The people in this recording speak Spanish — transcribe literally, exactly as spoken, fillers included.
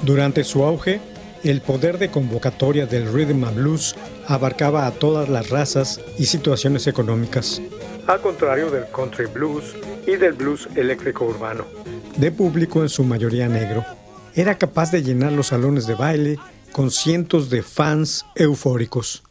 Durante su auge, el poder de convocatoria del rhythm and blues abarcaba a todas las razas y situaciones económicas, al contrario del country blues y del blues eléctrico urbano, de público en su mayoría negro. Era capaz de llenar los salones de baile con cientos de fans eufóricos.